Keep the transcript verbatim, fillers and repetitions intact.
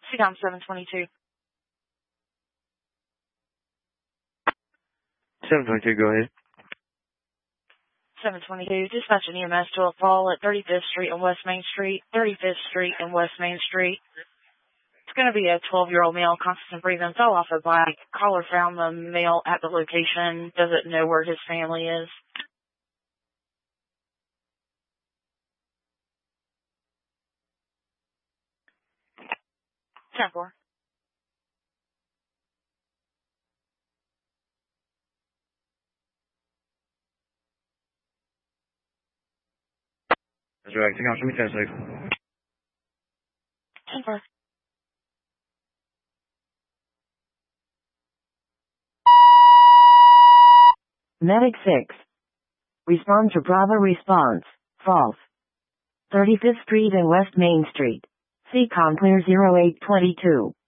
C COM seven twenty-two. seven twenty-two, go ahead. seven twenty-two, dispatch an E M S to a fall at thirty-fifth Street and West Main Street, thirty-fifth Street and West Main Street. It's going to be a twelve-year-old male, constant breathing, fell off a bike. Caller found the male at the location, doesn't know where his family is. ten four. That's right, C COM, show me ten six. ten four. Medic six. Respond to Bravo response. False. thirty-fifth Street and West Main Street. C COM clear zero eight two two.